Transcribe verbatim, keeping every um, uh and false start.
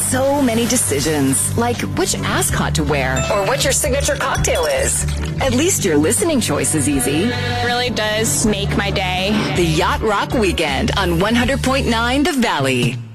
so many decisions, like which ascot to wear or what your signature cocktail is. At least your listening choice is easy. It really does make my day. The Yacht Rock Weekend on one hundred point nine The Valley.